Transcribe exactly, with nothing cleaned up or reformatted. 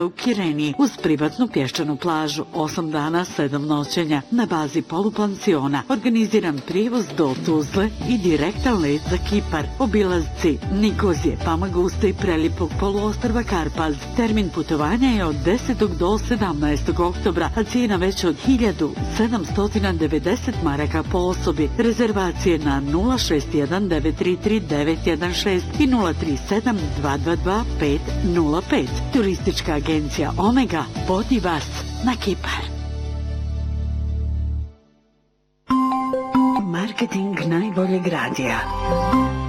u Kireni uz privatnu pješčanu plažu, osam dana, sedam noćenja na bazi polupansiona, organiziran prijevoz do Tuzle i direktan let za Kipar, obilazci Nikozije, Famaguste i prelijepog poluostrva Karpaz. Termin putovanja je od desetog do sedamnaestog oktobra, a cijena već od hiljadu sedamsto devedeset maraka po osobi. Rezervacije na nula šest jedan devet tri tri devet jedan šest i nula tri sedam dva dva dva pet nula pet. Turistička agencija Omega vodi vas na Kipar. Marketing najboljeg radija.